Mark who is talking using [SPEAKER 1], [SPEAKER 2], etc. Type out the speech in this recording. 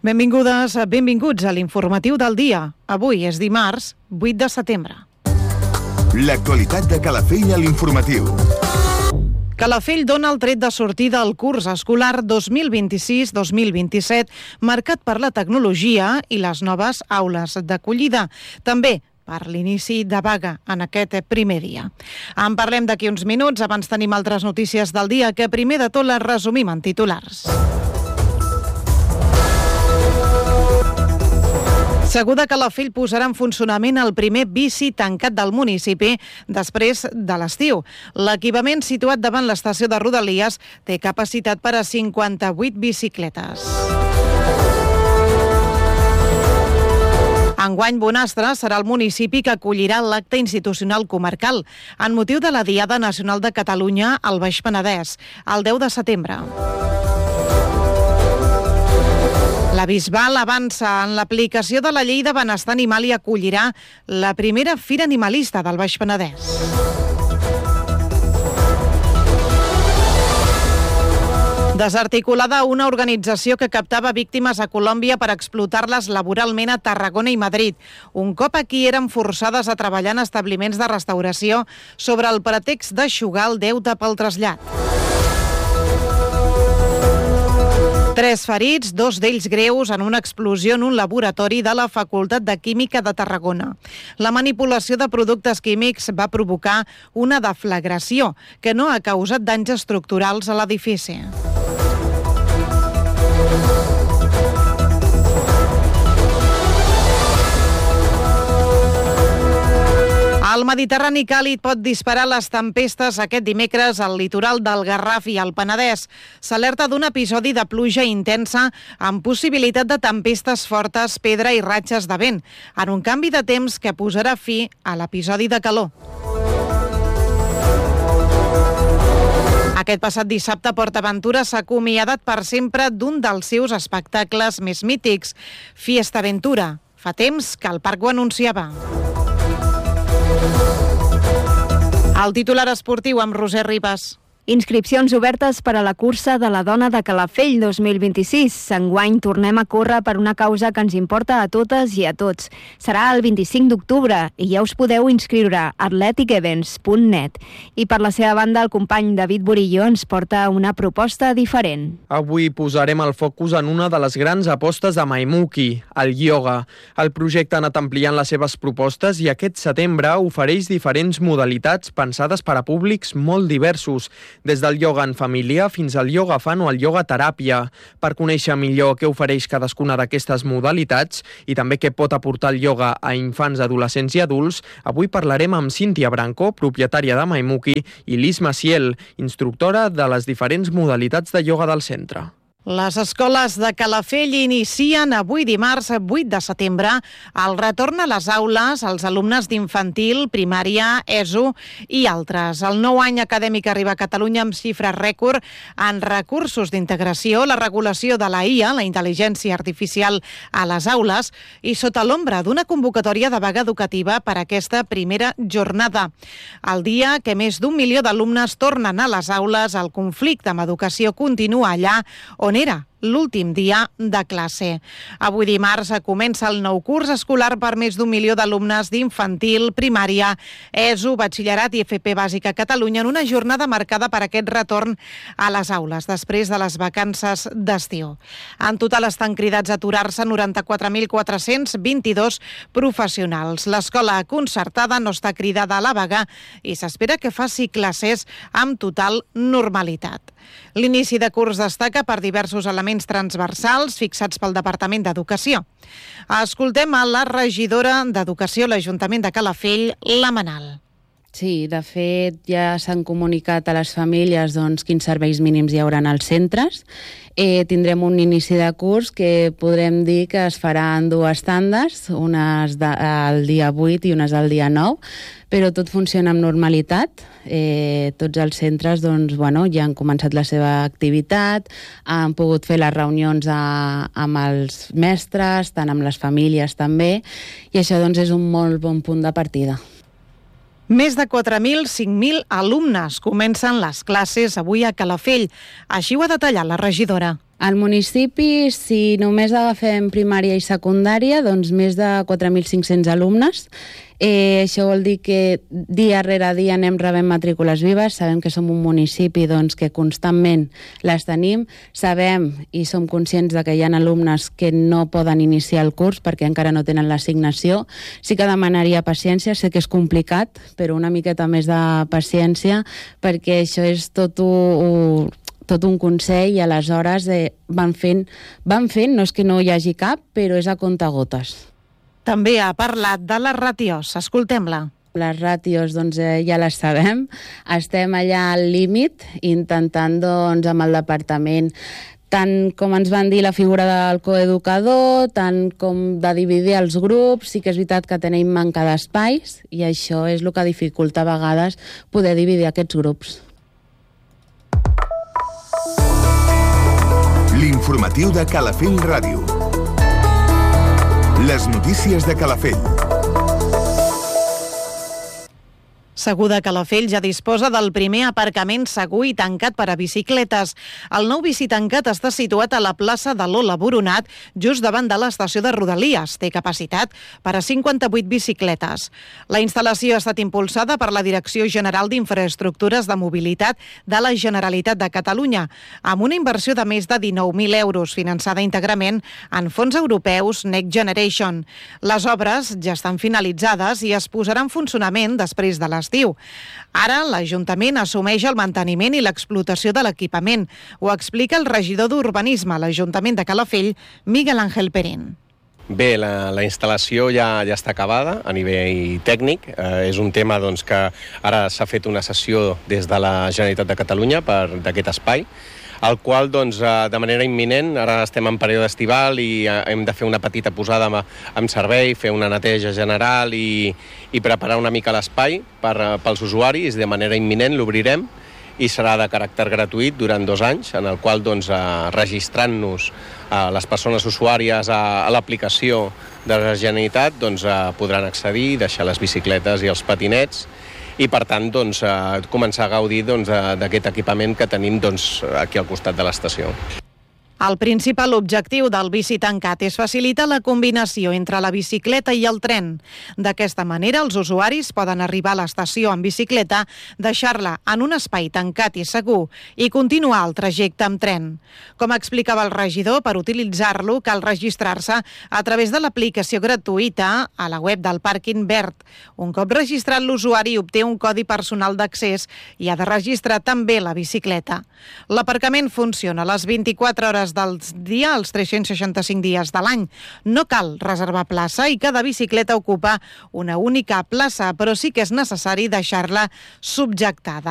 [SPEAKER 1] Benvingudes, benvinguts a l'informatiu del dia. Avui és dimarts, 8 de setembre.
[SPEAKER 2] L'actualitat de Calafell a l'informatiu.
[SPEAKER 1] Calafell dona el tret de sortida al curs escolar 2026-2027, marcat per la tecnologia i les noves aules d'acollida. També per l'inici de vaga en aquest primer dia. En parlem d'aquí uns minuts, abans tenim altres notícies del dia que primer de tot les resumim en titulars. Segur de Calafell posarà en funcionament el primer bici tancat del municipi després de l'estiu. L'equipament situat davant l'estació de Rodalies té capacitat per a 58 bicicletes. Enguany, Bonastre serà el municipi que acollirà l'acte institucional comarcal en motiu de la Diada Nacional de Catalunya al Baix Penedès, el 10 de setembre. La Bisbal avança en l'aplicació de la llei de benestar animal i acollirà la primera fira animalista del Baix Penedès. Desarticulada una organització que captava víctimes a Colòmbia per explotar-les laboralment a Tarragona i Madrid. Un cop aquí eren forçades a treballar en establiments de restauració sobre el pretext d'eixugar el deute pel trasllat. 3 ferits, 2 d'ells greus en una explosió en un laboratori de la Facultat de Química de Tarragona. La manipulació de productes químics va provocar una deflagració que no ha causat danys estructurals a l'edifici. El Mediterrani càlid pot disparar les tempestes aquest dimecres al litoral del Garraf i al Penedès. S'alerta d'un episodi de pluja intensa amb possibilitat de tempestes fortes, pedra i ratxes de vent, en un canvi de temps que posarà fi a l'episodi de calor. Aquest passat dissabte, PortAventura s'ha acomiadat per sempre d'un dels seus espectacles més mítics, Fiesta Aventura. Fa temps que el parc ho anunciava. El titular esportiu amb Roser Ribas.
[SPEAKER 3] Inscripcions obertes per a la cursa de la dona de Calafell 2026. Enguany tornem a córrer per una causa que ens importa a totes i a tots. Serà el 25 d'octubre i ja us podeu inscriure a athleticevents.net. I per la seva banda, el company David Burillo ens porta una proposta diferent.
[SPEAKER 4] Avui posarem el focus en una de les grans apostes de Maimuki, el ioga. El projecte ha anat ampliant les seves propostes i aquest setembre ofereix diferents modalitats pensades per a públics molt diversos, des del ioga en família fins al ioga fan o al ioga teràpia. Per conèixer millor què ofereix cadascuna d'aquestes modalitats i també què pot aportar el ioga a infants, adolescents i adults, avui parlarem amb Cíntia Branco, propietària de Maimuki, i Liz Maciel, instructora de les diferents modalitats de ioga del centre.
[SPEAKER 1] Les escoles de Calafell inicien avui dimarts 8 de setembre el retorn a les aules als alumnes d'infantil, primària, ESO i altres. El nou any acadèmic arriba a Catalunya amb xifres rècord en recursos d'integració, la regulació de la IA, la intel·ligència artificial, a les aules i sota l'ombra d'una convocatòria de vaga educativa per a aquesta primera jornada. El dia que més d'1 milió d'alumnes tornen a les aules, el conflicte amb educació continua allà on era l'últim dia de classe. Avui dimarts comença el nou curs escolar per més d'1 milió d'alumnes d'infantil, primària, ESO, batxillerat i FP bàsica a Catalunya en una jornada marcada per aquest retorn a les aules després de les vacances d'estiu. En total estan cridats a aturar-se 94.422 professionals. L'escola concertada no està cridada a la vaga i s'espera que faci classes amb total normalitat. L'inici de curs destaca per diversos elements transversals fixats pel Departament d'Educació. Escoltem a la regidora d'Educació a l'Ajuntament de Calafell, la Manal.
[SPEAKER 5] Sí, de fet ja s'han comunicat a les famílies quins serveis mínims hi haurà als centres. Tindrem un inici de curs que podrem dir que es farà en 2 tandes, unes el dia 8 i unes el dia 9, però tot funciona amb normalitat. Tots els centres ja han començat la seva activitat, han pogut fer les reunions amb els mestres, tant amb les famílies també, i això és un molt bon punt de partida.
[SPEAKER 1] Més de 4.000, 5.000 alumnes comencen les classes avui a Calafell. Així ho ha detallat la regidora.
[SPEAKER 5] Al municipi, si només agafem primària i secundària, doncs més de 4.500 alumnes. Això vol dir que dia rere dia anem rebent matrícules vives. Sabem que som un municipi doncs, que constantment les tenim. Sabem i som conscients de que hi ha alumnes que no poden iniciar el curs perquè encara no tenen l'assignació. Sí que demanaria paciència, sé que és complicat, però una miqueta més de paciència perquè això és tot un consell i aleshores van fent, no és que no hi hagi cap, però és a comptagotes.
[SPEAKER 1] També ha parlat de les ràtios. Escoltem-la.
[SPEAKER 5] Les ràtios doncs, ja les sabem. Estem allà al límit intentant doncs, amb el departament tant com ens van dir la figura del coeducador, tant com de dividir els grups. Sí que és veritat que tenim manca d'espais i això és el que dificulta a vegades poder dividir aquests grups.
[SPEAKER 2] L'informatiu de Calafell Ràdio. Les notícies de Calafell.
[SPEAKER 1] Segur de Calafell ja disposa del primer aparcament segur i tancat per a bicicletes. El nou bicitancat està situat a la plaça de Lola Boronat, just davant de l'estació de Rodalies. Té capacitat per a 58 bicicletes. La instal·lació ha estat impulsada per la Direcció General d'Infraestructures de Mobilitat de la Generalitat de Catalunya, amb una inversió de més de 19.000 euros, finançada íntegrament en fons europeus Next Generation. Les obres ja estan finalitzades i es posaran en funcionament després de l'estiu. Ara l'Ajuntament assumeix el manteniment i l'explotació de l'equipament. Ho explica el regidor d'Urbanisme a l'Ajuntament de Calafell, Miguel Ángel Perín.
[SPEAKER 6] Bé, la instal·lació ja està acabada a nivell tècnic. És un tema doncs, que ara s'ha fet una sessió des de la Generalitat de Catalunya d'aquest espai, el qual doncs, de manera imminent, ara estem en període estival i hem de fer una petita posada en servei, fer una neteja general i preparar una mica l'espai pels usuaris. De manera imminent l'obrirem i serà de caràcter gratuït durant 2 anys, en el qual doncs, registrant-nos les persones usuàries a l'aplicació de la Generalitat doncs, podran accedir, deixar les bicicletes i els patinets i, per tant, doncs, començar a gaudir d'aquest equipament que tenim aquí al costat de l'estació.
[SPEAKER 1] El principal objectiu del bicitancat és facilitar la combinació entre la bicicleta i el tren. D'aquesta manera, els usuaris poden arribar a l'estació en bicicleta, deixar-la en un espai tancat i segur i continuar el trajecte amb tren. Com explicava el regidor, per utilitzar-lo cal registrar-se a través de l'aplicació gratuïta a la web del pàrquing verd. Un cop registrat, l'usuari obté un codi personal d'accés i ha de registrar també la bicicleta. L'aparcament funciona a les 24 hores del dia, els 365 dies de l'any. No cal reservar plaça i cada bicicleta ocupa una única plaça, però sí que és necessari deixar-la subjectada.